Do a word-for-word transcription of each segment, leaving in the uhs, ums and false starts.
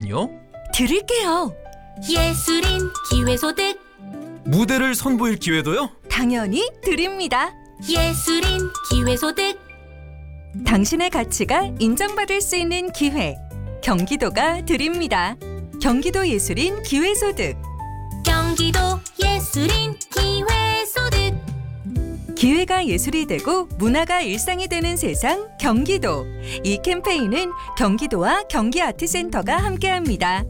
기회는요? 드릴게요. 예술인 기회소득. 무대를 선보일 기회도요? 당연히 드립니다. 예술인 기회소득. 당신의 가치가 인정받을 수 있는 기회. 경기도가 드립니다. 경기도 예술인 기회소득. 경기도 예술인 기회소득. 기회가 예술이 되고 문화가 일상이 되는 세상 경기도. 이 캠페인은 경기도와 경기아트센터가 함께합니다.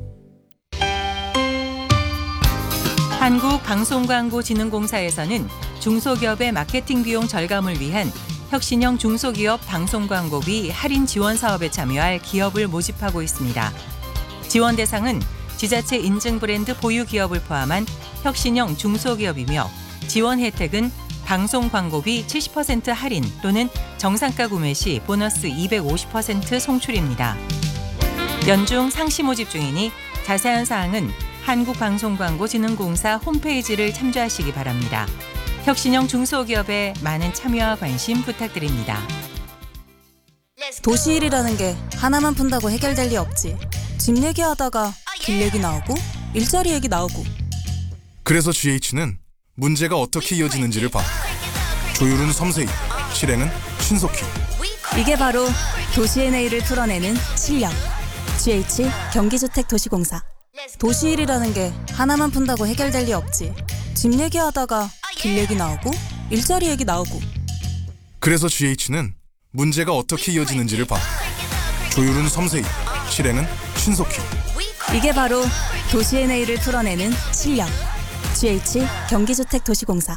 한국방송광고진흥공사에서는 중소기업의 마케팅 비용 절감을 위한 혁신형 중소기업 방송광고비 할인 지원 사업에 참여할 기업을 모집하고 있습니다. 지원 대상은 지자체 인증 브랜드 보유 기업을 포함한 혁신형 중소기업이며 지원 혜택은 방송 광고비 칠십 퍼센트 할인 또는 정상가 구매 시 보너스 이백오십 퍼센트 송출입니다. 연중 상시 모집 중이니 자세한 사항은 한국방송광고진흥공사 홈페이지를 참조하시기 바랍니다. 혁신형 중소기업에 많은 참여와 관심 부탁드립니다. 도시 일이라는 게 하나만 푼다고 해결될 리 없지. 집 얘기하다가 길 얘기 나오고 일자리 얘기 나오고. 그래서 지에이치는 문제가 어떻게 이어지는지를 봐. 조율은 섬세히, 실행은 신속히. 이게 바로 도시의 내일을 풀어내는 실력. 지에이치 경기주택도시공사. 도시 일이라는 게 하나만 푼다고 해결될 리 없지. 집 얘기하다가 길 얘기 나오고 일자리 얘기 나오고. 그래서 지에이치는 문제가 어떻게 이어지는지를 봐. 조율은 섬세히, 실행은 신속히. 이게 바로 도시의 내일을 풀어내는 실력. 지에이치 경기주택도시공사.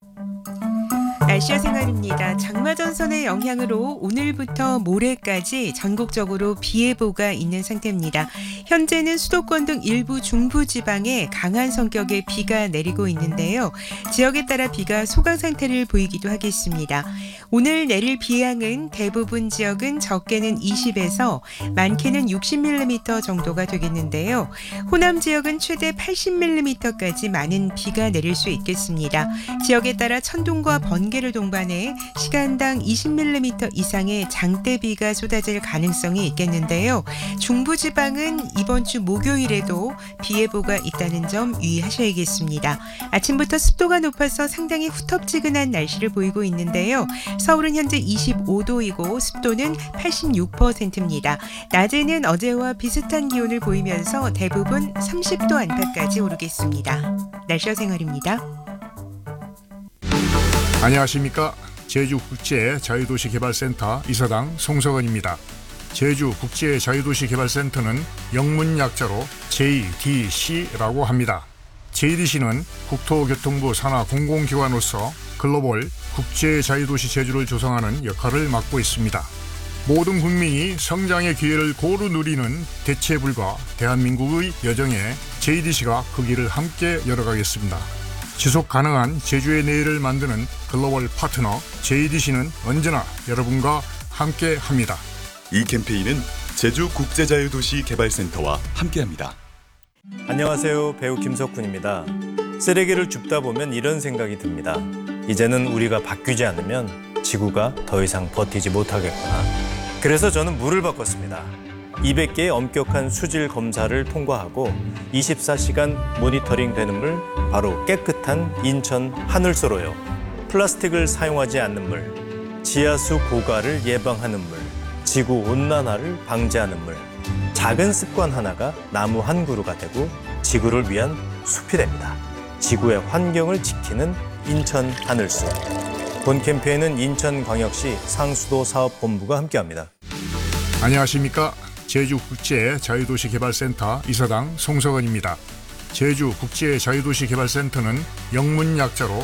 날씨와 생활입니다. 장마 전선의 영향으로 오늘부터 모레까지 전국적으로 비 예보가 있는 상태입니다. 현재는 수도권 등 일부 중부 지방에 강한 성격의 비가 내리고 있는데요. 지역에 따라 비가 소강 상태를 보이기도 하겠습니다. 오늘 내릴 비양은 대부분 지역은 적게는 이십에서 많게는 육십 밀리미터 정도가 되겠는데요. 호남 지역은 최대 팔십 밀리미터까지 많은 비가 내릴 수 있겠습니다. 지역에 따라 천둥과 번개를 동반해 시간당 이십 밀리미터 이상의 장대비가 쏟아질 가능성이 있겠는데요. 중부지방은 이번 주 목요일에도 비 예보가 있다는 점 유의하셔야겠습니다. 아침부터 습도가 높아서 상당히 후텁지근한 날씨를 보이고 있는데요. 서울은 현재 이십오 도이고 습도는 팔십육 퍼센트입니다. 낮에는 어제와 비슷한 기온을 보이면서 대부분 삼십 도 안팎까지 오르겠습니다. 날씨와 생활입니다. 안녕하십니까. 제주국제자유도시개발센터 이사장 송석원입니다. 제주국제자유도시개발센터는 영문 약자로 제이디씨라고 합니다. 제이디씨는 국토교통부 산하 공공기관으로서 글로벌 국제자유도시 제주를 조성하는 역할을 맡고 있습니다. 모든 국민이 성장의 기회를 고루 누리는 대체불가 대한민국의 여정에 제이디씨가 그 길을 함께 열어가겠습니다. 지속 가능한 제주의 내일을 만드는 글로벌 파트너 제이디씨는 언제나 여러분과 함께합니다. 이 캠페인은 제주국제자유도시개발센터와 함께합니다. 안녕하세요. 배우 김석훈입니다. 쓰레기를 줍다 보면 이런 생각이 듭니다. 이제는 우리가 바뀌지 않으면 지구가 더 이상 버티지 못하겠구나. 그래서 저는 물을 바꿨습니다. 이백 개의 엄격한 수질 검사를 통과하고 이십사 시간 모니터링 되는 물, 바로 깨끗한 인천 하늘소로요. 플라스틱을 사용하지 않는 물, 지하수 고갈을 예방하는 물, 지구 온난화를 방지하는 물. 작은 습관 하나가 나무 한 그루가 되고 지구를 위한 숲이 됩니다. 지구의 환경을 지키는 인천 하늘소. 본 캠페인은 인천광역시 상수도 사업본부가 함께합니다. 안녕하십니까. 제주국제자유도시개발센터 이사장 송석원입니다. 제주국제자유도시개발센터는 영문 약자로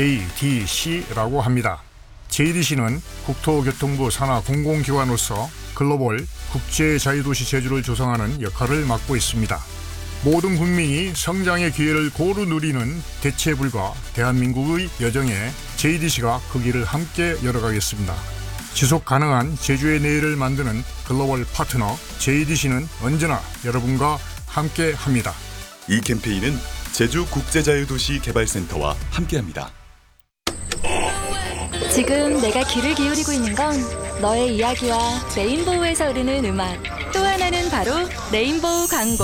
제이디씨라고 합니다. 제이디씨는 국토교통부 산하 공공기관으로서 글로벌 국제자유도시 제주를 조성하는 역할을 맡고 있습니다. 모든 국민이 성장의 기회를 고루 누리는 대체불가 대한민국의 여정에 제이디씨가 그 길을 함께 열어가겠습니다. 지속 가능한 제주의 내일을 만드는 글로벌 파트너 제이디씨는 언제나 여러분과 함께합니다. 이 캠페인은 제주국제자유도시개발센터와 함께합니다. 지금 내가 귀를 기울이고 있는 건 너의 이야기와 레인보우에서 흐르는 음악, 또 하나는 바로 레인보우 광고.